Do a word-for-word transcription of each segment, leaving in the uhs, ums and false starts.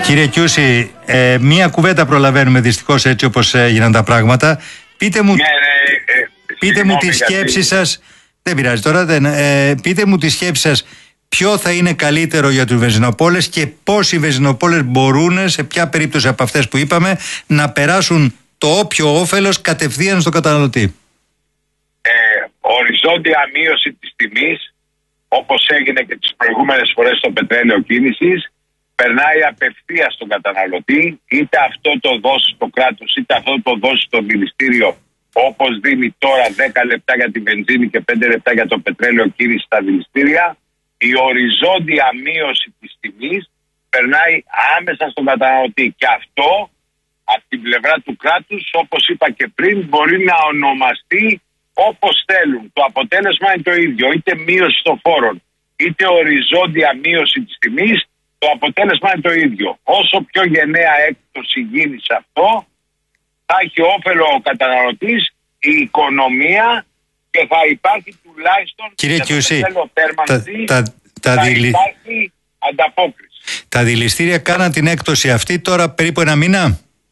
Κύριε Κιούση, ε, μία κουβέντα προλαβαίνουμε δυστυχώς έτσι όπως έγιναν τα πράγματα. Πείτε μου, ναι, ναι, ε, πείτε μου τη σκέψη γιατί... σας, δεν πειράζει τώρα, δεν, ε, πείτε μου τη σκέψη σας, ποιο θα είναι καλύτερο για τους βενζινοπόλες και πώς οι βενζινοπόλες μπορούν, σε ποια περίπτωση από αυτές που είπαμε, να περάσουν το όποιο όφελος κατευθείαν στον καταναλωτή. Ε, οριζόντια μείωση της τιμής, όπως έγινε και τις προηγούμενες φορές στο πετρέλαιο κίνησης, περνάει απευθείας στον καταναλωτή, είτε αυτό το δώσει το κράτος, είτε αυτό το δώσει το δηληστήριο, όπως δίνει τώρα δέκα λεπτά για τη βενζίνη και πέντε λεπτά για το πετρέλαιο κίνηση στα δηληστήρια. Η οριζόντια μείωση της τιμής περνάει άμεσα στον καταναλωτή. Και αυτό από την πλευρά του κράτους, όπως είπα και πριν, μπορεί να ονομαστεί όπως θέλουν. Το αποτέλεσμα είναι το ίδιο. Είτε μείωση των φόρων, είτε οριζόντια μείωση της τιμής, το αποτέλεσμα είναι το ίδιο. Όσο πιο γενναία έκπτωση γίνει σε αυτό, θα έχει όφελο ο καταναλωτής, η οικονομία και θα υπάρχει τουλάχιστον, κύριε Κιούση, τα, τα, τα θα δηλη... υπάρχει ανταπόκριση. Τα δηληστήρια κάναν την έκπτωση αυτή τώρα περίπου ένα μήνα.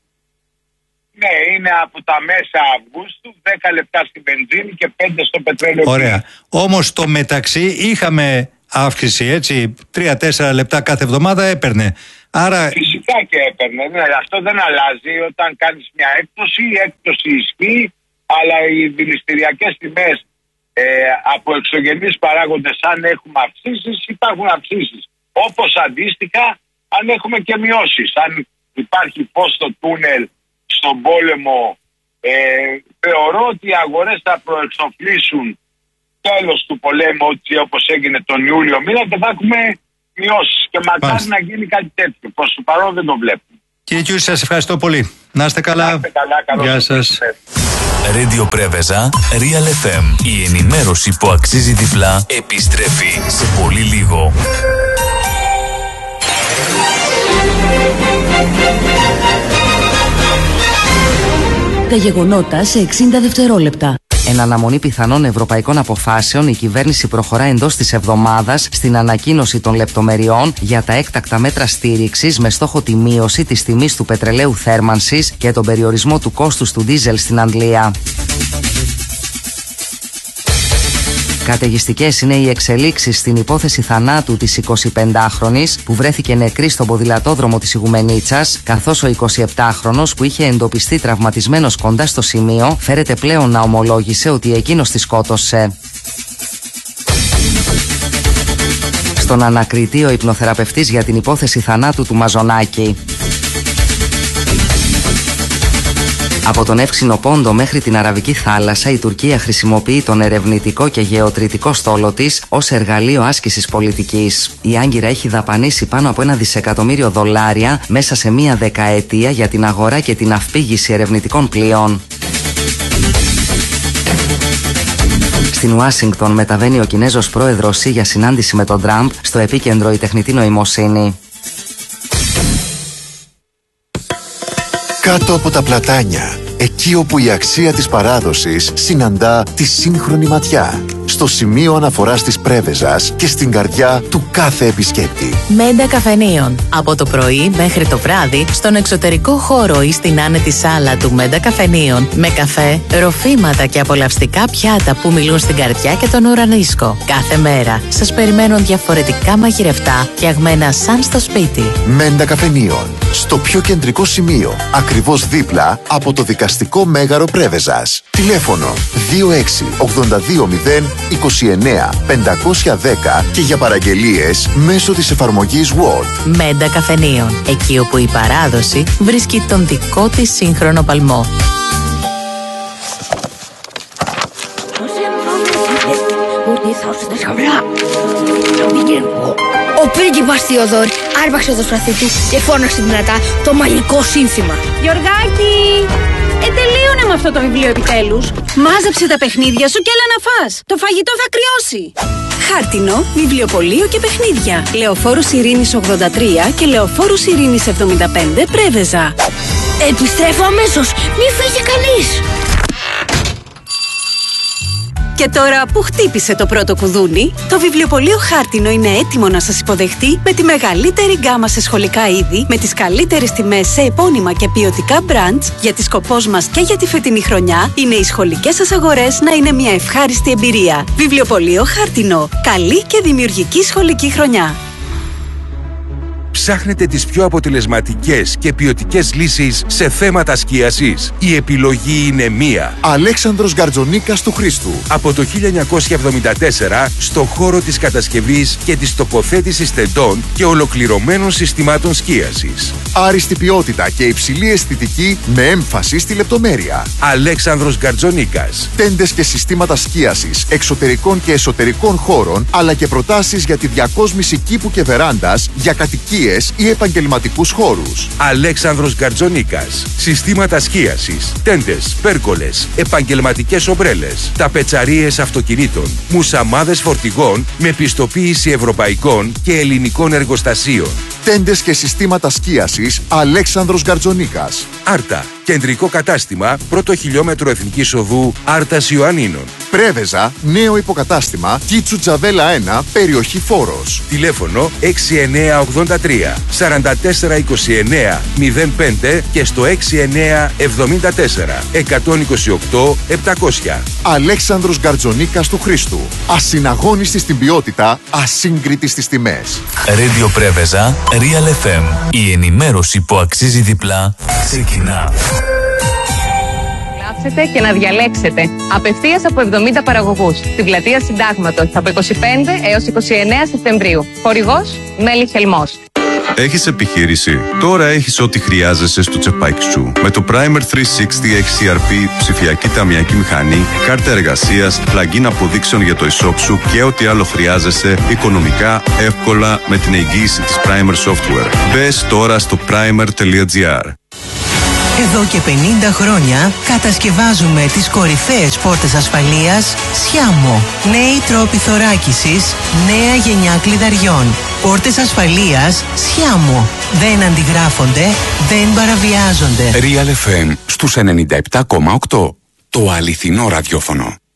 Ναι, είναι από τα μέσα Αυγούστου, δέκα λεπτά στην βενζίνη και πέντε στο πετρέλαιο. Ωραία. Όμως στο μεταξύ είχαμε αύξηση, έτσι, τρία τέσσερα λεπτά κάθε εβδομάδα έπαιρνε. Άρα... Φυσικά και έπαιρνε, ναι, αυτό δεν αλλάζει. Όταν κάνεις μια έκπτωση, η έκπτωση ισχύει, αλλά οι δηληστηριακές τιμές ε, από εξωγενείς παράγοντες, αν έχουμε αυξήσεις, υπάρχουν αυξήσεις. Όπως αντίστοιχα, αν έχουμε και μειώσεις. Αν υπάρχει φως στο τούνελ στον πόλεμο, ε, θεωρώ ότι οι αγορές θα προεξοφλήσουν τέλος του πολέμου, έτσι όπως έγινε τον Ιούλιο μήνα, και θα έχουμε μειώσεις. Και μακάρι να γίνει κάτι τέτοιο. Προς το παρόν δεν το βλέπουμε. Κύριε Κιούση, σας ευχαριστώ πολύ. Να είστε καλά. Να είστε καλά, καλώς. Γεια σας. Radio Πρέβεζα, Real εφ εμ. Η ενημέρωση που αξίζει διπλά επιστρέφει σε πολύ λίγο. Τα γεγονότα σε εξήντα δευτερόλεπτα. Εν αναμονή πιθανών ευρωπαϊκών αποφάσεων, η κυβέρνηση προχωρά εντός της εβδομάδας στην ανακοίνωση των λεπτομεριών για τα έκτακτα μέτρα στήριξης με στόχο τη μείωση της τιμής του πετρελαίου θέρμανσης και τον περιορισμό του κόστους του ντίζελ στην Αγγλία. Καταιγιστικές είναι οι εξελίξεις στην υπόθεση θανάτου της εικοσιπεντάχρονης που βρέθηκε νεκρή στον ποδηλατόδρομο της Ιγουμενίτσας, καθώς ο εικοσιεπτάχρονος που είχε εντοπιστεί τραυματισμένος κοντά στο σημείο φέρεται πλέον να ομολόγησε ότι εκείνος τη σκότωσε. Στον ανακριτή ο υπνοθεραπευτής για την υπόθεση θανάτου του Μαζονάκη. Από τον Εύξηνο Πόντο μέχρι την Αραβική θάλασσα, η Τουρκία χρησιμοποιεί τον ερευνητικό και γεωτρητικό στόλο της ως εργαλείο άσκησης πολιτικής. Η Άγκυρα έχει δαπανίσει πάνω από ένα δισεκατομμύριο δολάρια μέσα σε μία δεκαετία για την αγορά και την αυπήγηση ερευνητικών πλοίων. Στην Ουάσιγκτον μεταβαίνει ο Κινέζος πρόεδρος Σι για συνάντηση με τον Τραμπ, στο επίκεντρο η τεχνητή νοημοσύνη. Κάτω από τα πλατάνια, εκεί όπου η αξία της παράδοσης συναντά τη σύγχρονη ματιά. Στο σημείο αναφοράς της Πρέβεζας και στην καρδιά του κάθε επισκέπτη. Μέντα Καφενείων. Από το πρωί μέχρι το βράδυ, στον εξωτερικό χώρο ή στην άνετη σάλα του Μέντα Καφενείων, με καφέ, ροφήματα και απολαυστικά πιάτα που μιλούν στην καρδιά και τον ουρανίσκο. Κάθε μέρα σας περιμένουν διαφορετικά μαγειρευτά, φτιαγμένα σαν στο σπίτι. Μέντα Καφενείων. Στο πιο κεντρικό σημείο, ακριβώς δίπλα από το δικαστικό μέγαρο Πρέβεζας. Τηλέφωνο δύο έξι ογδόντα δύο μηδέν είκοσι εννέα πεντακόσια δέκα και για παραγγελίες μέσω της εφαρμογής Word. Μέντα Καφενείων. Εκεί όπου η παράδοση βρίσκει τον δικό της σύγχρονο παλμό. Ο πρίγκιπας Θεοδόρ άρπαξε το σπαθί του και φώναξε δυνατά το μαγικό σύνθημα. Γιωργάκη! Ε, τελείωνε με αυτό το βιβλίο επιτέλους. Μάζεψε τα παιχνίδια σου και έλα να φας. Το φαγητό θα κρυώσει. Χάρτινο, βιβλιοπωλείο και παιχνίδια. Λεωφόρους Ειρήνης ογδόντα τρία και Λεωφόρους Ειρήνης εβδομήντα πέντε, Πρέβεζα. Επιστρέφω αμέσως. Μη φύγει κανείς. Και τώρα που χτύπησε το πρώτο κουδούνι, το βιβλιοπωλείο Χάρτινο είναι έτοιμο να σας υποδεχτεί με τη μεγαλύτερη γκάμα σε σχολικά είδη, με τις καλύτερες τιμές σε επώνυμα και ποιοτικά brands, γιατί σκοπός μας και για τη φετινή χρονιά είναι οι σχολικές σας αγορές να είναι μια ευχάριστη εμπειρία. Βιβλιοπωλείο Χάρτινο. Καλή και δημιουργική σχολική χρονιά. Ψάχνετε τις πιο αποτελεσματικές και ποιοτικές λύσεις σε θέματα σκίασης? Η επιλογή είναι μία. Αλέξανδρος Γκαρτζονίκας του Χρήστου. Από το χίλια εννιακόσια εβδομήντα τέσσερα στο χώρο της κατασκευής και της τοποθέτησης τεντών και ολοκληρωμένων συστημάτων σκίασης. Άριστη ποιότητα και υψηλή αισθητική με έμφαση στη λεπτομέρεια. Αλέξανδρος Γκαρτζονίκας. Τέντες και συστήματα σκίασης εξωτερικών και εσωτερικών χώρων, αλλά και προτάσεις για τη διακόσμηση κήπου και βεράντας για κατοικίες ή επαγγελματικούς χώρους. Αλέξανδρος Γκαρτζονίκας. Συστήματα σκίασης, τέντες, πέρκολες, επαγγελματικές ομπρέλες, ταπετσαρίες αυτοκινήτων, μουσαμάδες φορτηγών με πιστοποίηση ευρωπαϊκών και ελληνικών εργοστασίων. Τέντες και συστήματα σκίασης Αλέξανδρος Γκαρτζονίκας. Άρτα. Κεντρικό κατάστημα, πρώτο χιλιόμετρο Εθνικής Οδού, Άρτας Ιωαννίνων. Πρέβεζα, νέο υποκατάστημα, Κίτσου Τζαβέλα ένα, περιοχή Φόρος. Τηλέφωνο έξι εννιά ογδόντα τρία σαράντα τέσσερα είκοσι εννιά μηδέν πέντε και στο έξι εννιά εβδομήντα τέσσερα εκατόν είκοσι οκτώ επτακόσια. Αλέξανδρος Γκαρτζονίκας του Χρήστου. Ασυναγώνιστη στην ποιότητα, ασύγκριτη στις τιμές. Radio Πρέβεζα, Real εφ εμ. Η ενημέρωση που αξίζει διπλά ξεκινά. Και να διαλέξετε απευθείας από εβδομήντα παραγωγούς στην πλατεία Συντάγματος από είκοσι πέντε έως είκοσι εννέα Σεπτεμβρίου. Χορηγός Μέλι Χελμός. Έχεις επιχείρηση? Τώρα έχεις ό,τι χρειάζεσαι στο τσεπάκι σου. Με το Primer τριακόσια εξήντα έχει σι αρ πι, ψηφιακή ταμιακή μηχανή, κάρτα εργασίας, plugin αποδείξεων για το e-shop σου και ό,τι άλλο χρειάζεσαι οικονομικά, εύκολα με την εγγύηση της Primer Software. Μπες τώρα στο primer τελεία gr. Εδώ και πενήντα χρόνια κατασκευάζουμε τις κορυφαίες πόρτες ασφαλείας Σιάμο. Νέοι τρόποι θωράκισης, νέα γενιά κλειδαριών. Πόρτες ασφαλείας Σιάμο. Δεν αντιγράφονται, δεν παραβιάζονται. Real εφ εμ στους ενενήντα επτά κόμμα οκτώ. Το αληθινό ραδιόφωνο.